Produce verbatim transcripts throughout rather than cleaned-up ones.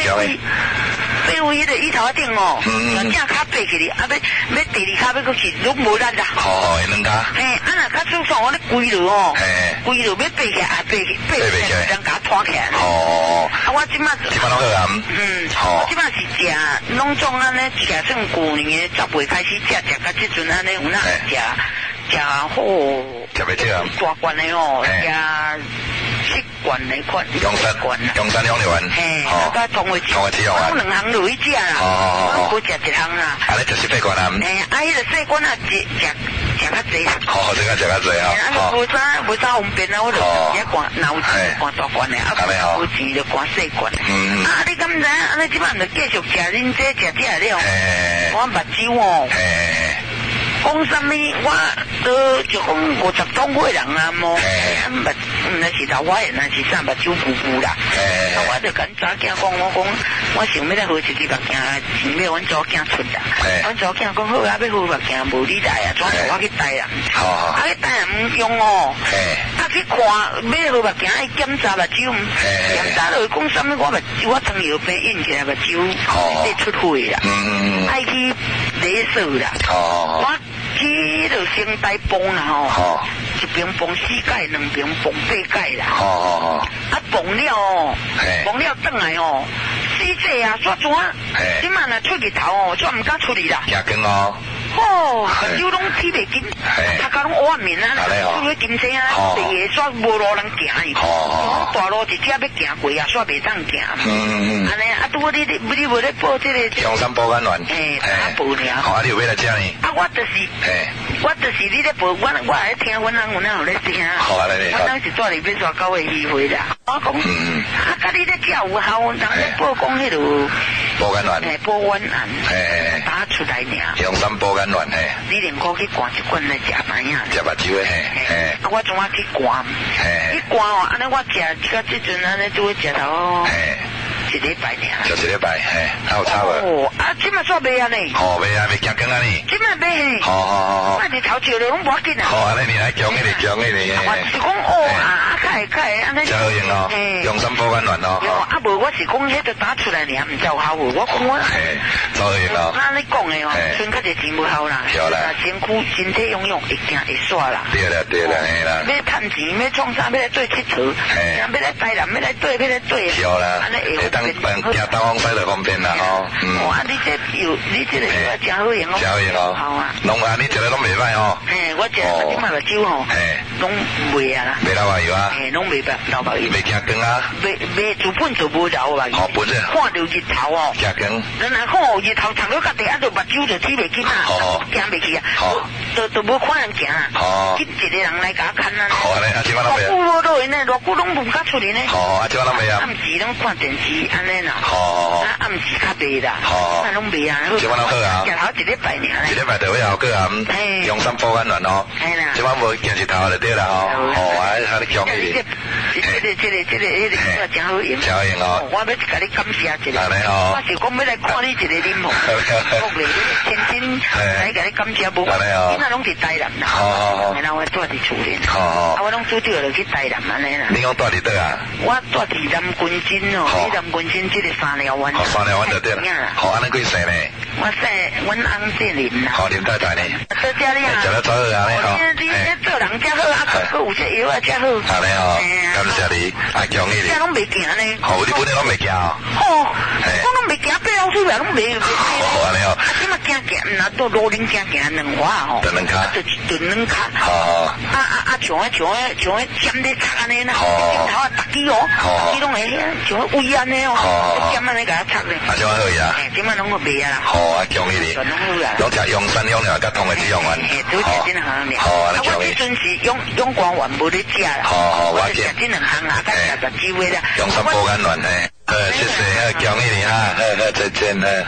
强诶。 背有迄个椅头顶哦，正脚背起哩，啊要要第二脚要过去，拢无力啦。 好，两脚。 嘿，啊若较出爽，我咧跪落哦，跪落要背起来，背起背起来，将脚拖起来。 哦。 啊，我即马即马拢好啊。 嗯。好。我即马是食，拢总安尼食算旧年的十月开始食，食到即阵安尼有哪食食好。 食袂少啊。 大罐的哦，食。七罐那款， 中山罐啊， 中山两丸， 嘿，那个同位同位吃用啊， 我两行落去食啦，我不食一行啦。 啊，你就是八罐啊？ 哎，啊，迄个细罐啊，食食食较济。 好，这个食较济啊。 啊，无啥无啥方便啊，我就食罐，哪有罐大罐的，啊，有钱就罐细罐。嗯。啊，你敢知？啊，你即摆就继续食恁这食这了。嘿。我目睭哦。嘿。讲什么？我都就讲五十多岁人啊，么？啊，目那是头发炎，那是啥目睭糊糊啦。啊，我就跟查囝讲，我讲，我想要来好一支目镜，钱要阮查囝出啦。阮查囝讲好啊，要好目镜，无你来啊，怎带我去带人？啊，去带人唔用哦。啊，去看买好目镜爱检查目睭，检查落讲什么？我目睭我糖尿病引起来目睭在出血啦。嗯嗯。爱去勒索啦。哦。我去就先带泵啦吼，一瓶泵四盖，两瓶泵八盖啦。哦哦哦。啊，泵了哦，泵了转来哦，死者啊，煞怎？即马若出日头哦，煞唔敢出去啦。 惊光哦。 哦，目睭拢起袂紧，头壳拢乌面啊，出去金车啊，地下煞无路人行哩。哦。大路一只要行过啊，煞袂当行。嗯嗯嗯。安尼啊，拄好你你你无咧报这个。 中山保安员。 嘿，打报尔。 好，啊，你有要来遮呢？ 啊，我就是。嘿。我就是你咧报，我我来听，阮人有哪有咧听。好啊，来来。我当时住里边煞九个机会啦。我讲。嗯。啊，甲你咧叫有效，人咧报讲迄落。 保安员。 嘿，保安员。嘿。打出来尔。 中山保安员嘿。 你连过去灌一罐来食哪样？ 食目睭嘿。嘿。啊， 我怎啊去灌？嘿。去灌哦，安尼我食到即阵安尼就会食到。嘿。一礼拜尔。就一礼拜嘿，还有差无？哦，啊，即马煞袂啊呢？哦，袂啊，袂惊光啊呢？即马袂嘿。好好好。我日头照了拢无要紧啊。好，安尼你来强一点，强一点。我是讲哦啊，较会较会安尼。真好用哦。嘿。中山保安员哦。哦，啊无我是讲迄个打出来尔，毋知有效无？我讲我。嘿。真好用哦。那你讲的哦，剩较济钱无效啦。对啦。身躯身体用用会惊会煞啦。对啦对啦嘿啦。要趁钱要创啥？要来做佚佗。嘿。要来带人，要来对，要来对。对啦。安尼会。当当行东方西就方便啦吼。嗯。哇，你这有你这个有真好用哦。真好用哦。好啊。拢啊，你食了拢袂歹哦。嘿，我食我即卖目睭吼。嘿。拢袂啊啦。袂流目油啊。嘿，拢袂白流目油。袂惊光啊。袂袂自本就无流目油。哦，本身。看到日头哦。惊光。咱若看日头长到甲地，啊，就目睭就起袂紧啊。哦。行袂去啊。哦。都都无看人行啊。哦。紧一个人来甲我牵啊。好啊，啊，即摆拢袂。偌久无落去呢，偌久拢无甲出去呢。哦，啊，即摆拢袂啊。暗时拢看电视安尼啦。哦。啊，暗时较袂啦。哦。啊，拢袂啊。即摆拢好啊。日头一礼拜尔。一礼拜就会效果啊。嘿。中山保安员哦。嘿啦。即摆无惊日头就对啦吼。哦，啊，啊，你强一点。这个这个这个迄个真好用。真好用哦。我要甲你感谢一下。安尼哦。我是讲要来看你一个啉红。国内这个天津来甲你感谢无？安尼哦。今仔拢是台南啦。哦。然后我住伫厝里。哦。啊，我拢主要就去台南安尼啦。你讲住伫倒啊？我住伫南军镇哦。哦。南军镇这个三寮湾。哦，三寮湾就对啦。好，安尼几岁呢？我说，阮翁姓林啦。好，林太太呢？在家里啊。食得早好啊，你好。你你做人真好啊，佮有这药啊，真好。安尼哦。感谢你，啊，强一点。拢袂行呢。好，你本来拢袂行哦。哦。我拢袂行，八老鼠啊，拢袂。好，安尼哦。啊，即马行行，若到路顶行行两滑吼。两卡。就就两卡。好。啊啊啊！像迄像迄像迄尖咧插安尼啦。哦。尖头啊，逐支哦。哦。支拢会像迄位安尼哦。哦。尖安尼甲它插咧。啊，即马好呀。诶，即马拢个袂啊啦。好啊，强一点。拢好啦。拢食用山用料甲通的止用丸。诶，都食真好咧。好啊，强一点。我即阵是用用光丸无咧食啦。好好，我食这两行啊，甲食个机会啦。中山保安员诶，呃，谢谢，强一点啊，呃呃，再见呃。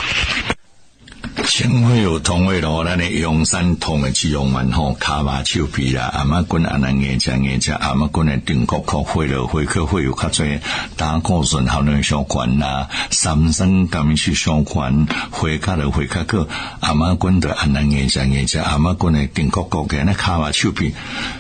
前会有同位咯，咱的阳山同的止用丸吼，卡麻手皮啦，阿妈棍阿南眼只眼只，阿妈棍的顶壳壳会了会客会有较多胆固醇含量相关啦，三酸甘油相关，会卡了会客个，阿妈棍的阿南眼只眼只，阿妈棍的顶壳壳嘅那卡麻手皮。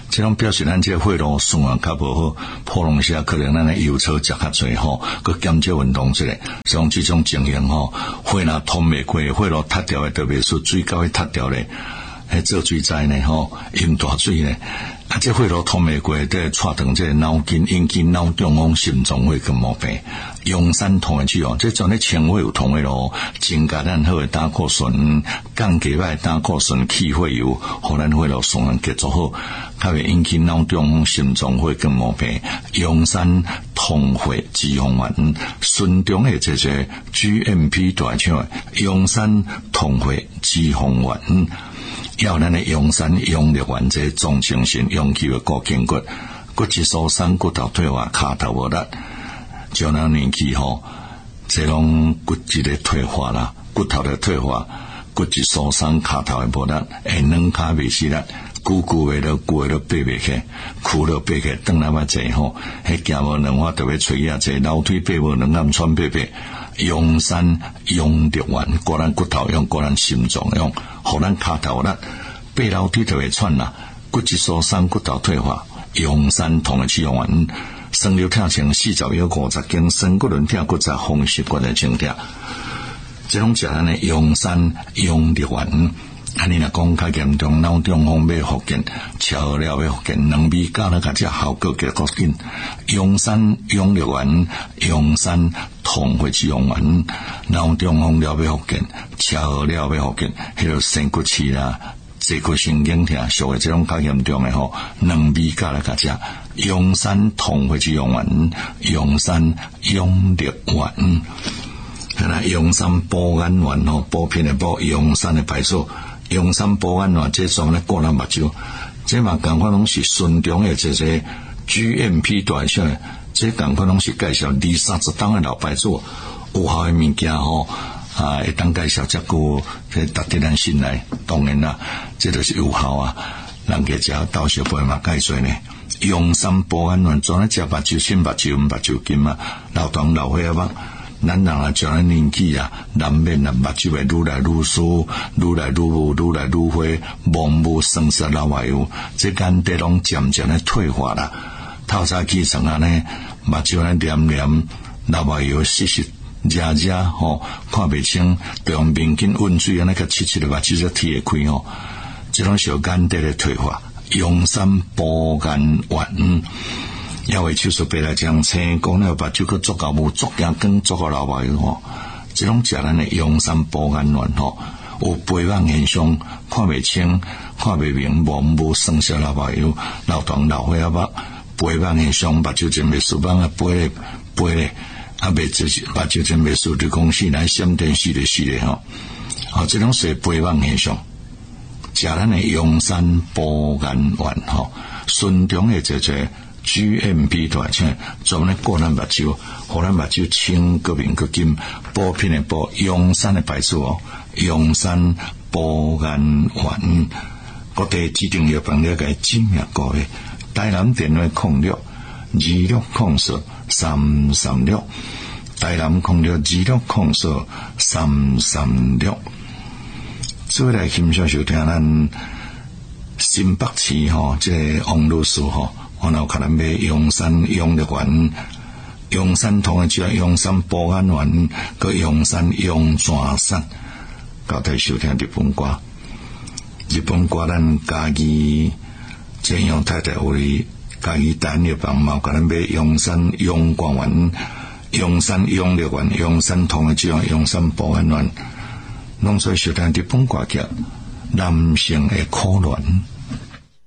这种表示咱这血路循环较无好，普隆下可能咱的油草食较侪吼，佮减少运动之类，像这种情形吼，血若通袂过，血路塌掉的特别是水沟塌掉咧，迄做水灾呢吼，淹大水呢，啊这血路通袂过，得带动这脑筋引起脑中风、心脏会跟毛病。用山痛的去用，这种咧纤维有同的咯，增加咱好的胆固醇，降低歹胆固醇气血油，互咱血路循环结束好，较会引起脑中风、心脏会跟毛病。用山痛血脂肪丸，顺中的这些 G M P 大厂用山痛血脂肪丸，要咱的用山用力丸这总精神，用起的固筋骨，骨质疏松、骨头退化、骹头无力。就那年纪吼，这种骨质的退化啦，骨头的退化，骨质疏松，骹头的无力，会软骹袂死力，久久的了，久的了爬袂起，苦了爬起，转来嘛坐吼，迄行无两我特别吹啊，坐楼梯爬无两暗喘爬爬，用山用力丸，果咱骨头用，果咱心脏用，互咱骹头力，爬楼梯特别喘啦，骨质疏松，骨头退化，用山痛的脂肪丸。生瘤跳成四十有五十斤，身骨轮跳骨折，风湿骨的症跳。这种食咱的用山用力丸，安尼若讲较严重，脑中风要复健，超了要复健，两味加了，甲这效果结果紧。用山用力丸，用山痛血脂肪丸，脑中风了要复健，超了要复健，迄个身骨刺啦。坐骨神经痛，属于这种较严重的吼，两味加来甲食，用山痛血脂肪丸，用山用力丸，那用山补眼丸吼，补片的补，用山的排出，用山补眼丸，这双咧过咱目睭，这嘛共款拢是顺中的这些 G M P 大厂，这共款拢是介绍二三十档的老牌子，有效的物件吼。啊，会当介绍遮久，这值得咱信赖。当然啦，这就是有效啊。人家食豆小杯嘛介绍呢，用山补眼丸，做咧食目睭、新目睭、目睭筋啊，老糖老血啊，咱人啊，将咱年纪啊，难免啊，目睭会愈来愈疏，愈来愈雾，愈来愈灰，盲目生涩老外油，这眼底拢渐渐咧退化啦。透早起床啊呢，目睭咧黏黏，老外油湿湿。热热吼，看袂清，用面巾温水安尼个切切的，目睭才贴会开吼。这种小眼底的退化，用山补眼丸，要为手术白来将青，讲了目睭个足够无足眼光，足够老外吼。这种食咱的用山补眼丸吼，有肥胖现象，看袂清，看袂明，盲目生涩老外油，老糖老血啊目，肥胖现象，目睭真袂舒放啊，肥咧肥咧。啊，袂就是目睭真袂输，就讲是来闪电死咧死咧吼，啊，这种是肥胖现象。食咱的用山补眼丸吼，顺中的这个 G M P 大厂，专门过咱目睭，互咱目睭清个明个金，补片的补，用山的牌子哦，用山补眼丸，各地指定药房了解知名个的，台南电话控六二六控四。三三六，台南空六二六空四三三六。做来欣赏收听咱新北市吼，这个王律师吼，我有可能买用山用力丸、用山同的只用山补眼丸，佮用山用转散，交替收听日本歌。日本歌咱家己这样太太为。家己单药房嘛，可能买用山用光丸、用山用力丸、用山同的这样用山补眼丸，拢做收听日本歌曲，男性的可恋。